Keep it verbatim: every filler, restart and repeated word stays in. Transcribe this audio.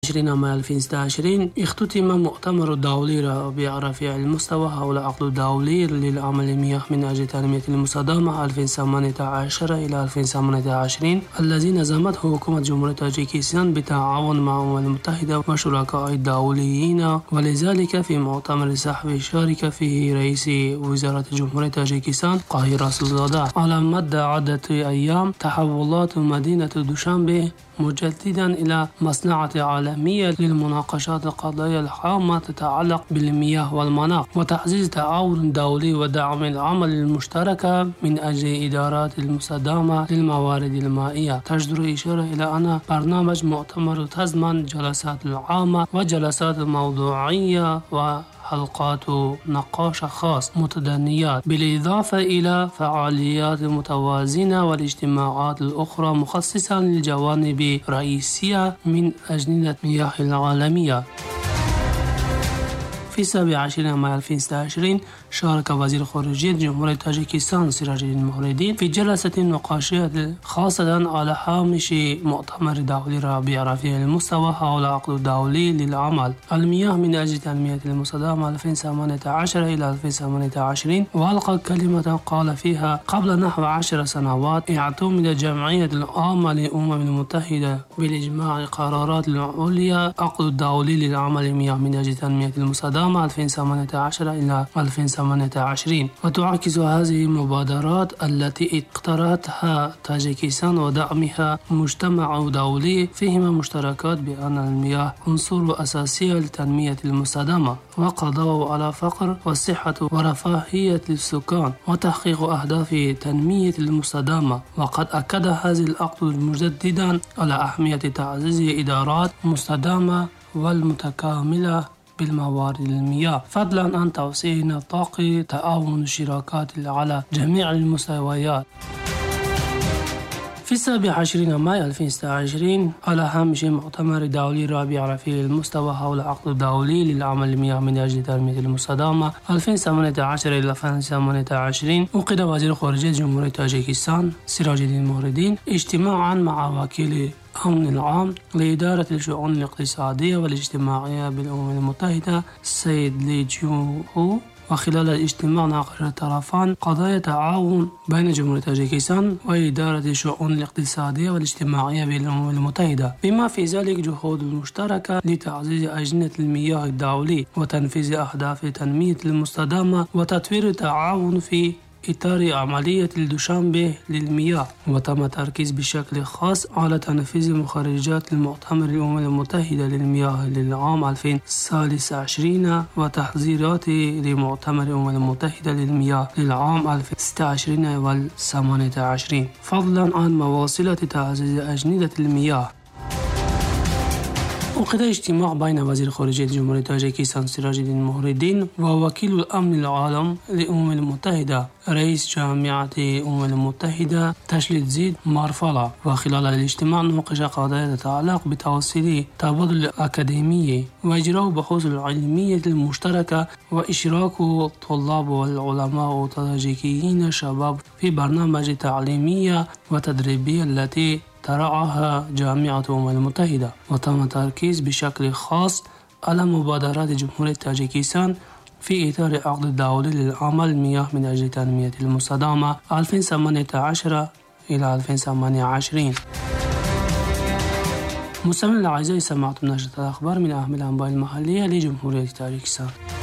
عشرين مايو ألفين وستة وعشرين اختتم مؤتمر دولي رابع رفيع المستوى حول عقد دولي للعمل المياه من أجل تنمية المستدامة ألفين وثمانية عشر إلى ألفين وثمانية وعشرين الذي نظمته حكومة جمهورية تاجيكستان بالتعاون مع الأمم المتحدة وشركاء الدوليين. ولذلك في مؤتمر الصحفي شارك فيه رئيس وزارة جمهورية تاجيكستان قاهر رسولزاده. على مدى عدة أيام تحولت مدينة دوشنبه مجددا إلى مصنعة عالمية للمناقشات القضايا الهامة تتعلق بالمياه والمناخ وتعزيز التعاون الدولي ودعم العمل المشترك من أجل إدارة المستدامة للموارد المائية. تجدر إشارة إلى أن برنامج مؤتمر تضمن جلسات العامة وجلسات موضوعية و حلقات نقاش خاص متدنيات بالإضافة إلى فعاليات متوازنة والاجتماعات الأخرى مخصصة للجوانب الرئيسية من أجندة المياه العالمية. في السابع عشر مايو ألفين وستة وعشرين شارك وزير خارجية جمهورية تاجيكستان سراج الدين مهردين في جلسة نقاشية خاصة على هامش مؤتمر دولي رابع رفيع المستوى حول عقد دولي للعمل المياه من أجل تنمية المستدامة ألفين وثمانية عشر إلى ألفين وثمانية وعشرين. وألقى كلمة قال فيها: قبل نحو عشر سنوات اعتمدت جمعية العامة للأمم المتحدة بالإجماع قرارات العليا عقد دولي للعمل المياه من أجل تنمية المستدامة ألفين وثمانية عشر إلى ألفين وثمانية وعشرين. وتعكس هذه المبادرات التي اقترحتها تاجيكستان ودعمها مجتمع دولي فيهما مشتركات بأن المياه عنصر أساسي لتنمية المستدامة وقضاء على فقر والصحة ورفاهية السكان وتحقيق أهداف تنمية المستدامة. وقد أكد هذا العقد مجددا على أهمية تعزيز إدارات مستدامة والمتكاملة بالموارد المياه فضلا عن توسيع نطاق تعاون الشراكات على جميع المستويات. في السابع عشر مايو ألفين وستة وعشرين على هامش مؤتمر دولي رابع رفيع المستوى حول عقد دولي للعمل المياه من أجل تنمية المستدامة ألفين وثمانية عشر إلى ألفين وثمانية وعشرين عقد وزير خارجية جمهورية تاجيكستان سراج الدين مهردين اجتماعا مع وكيل الأمن العام لإدارة الشؤون الاقتصادية والاجتماعية بالأمم المتحدة السيد لي جو هو. وخلال الاجتماع ناقش الطرفان قضايا تعاون بين جمهورية تاجيكستان وإدارة الشؤون الاقتصادية والاجتماعية بالأمم المتحدة بما في ذلك جهود مشتركة لتعزيز أجندة المياه الدولي وتنفيذ أهداف تنمية المستدامة وتطوير التعاون في إطار عملية دوشنبه للمياه. وتم التركيز بشكل خاص على تنفيذ مخرجات المؤتمر الأمم المتحدة للمياه للعام ألفين وثلاثة وعشرين وتحذيرات لمؤتمر الأمم المتحدة للمياه للعام ألفين وستة وعشرين وثمانية وعشرين فضلا عن مواصلة تعزيز أجندة المياه. وقد اجتماع بين وزير خارجية جمهورية تاجيكستان سراج الدين مهردين ووكيل الأمن العام للأمم المتحدة رئيس جامعة الأمم المتحدة تشليت زيد مارفالا. وخلال الاجتماع ناقش قضايا تتعلق بتوسيع التبادل الأكاديمي وإجراء بحوث العلمية المشتركة وإشراك الطلاب والعلماء التاجيكيين شباب في برنامج تعليمية وتدريبية التي ترعاها جامعة الأمم المتحدة. وتم التركيز بشكل خاص على مبادرات جمهورية تاجيكستان في إطار عقد دولي للعمل المياه من أجل تنمية المستدامة ألفين وثمانية عشر إلى ألفين وثمانية وعشرين. مستمعينا الأعزاء، سمعتم نشرة الأخبار من أهم الأنباء المحلية لجمهورية تاجيكستان.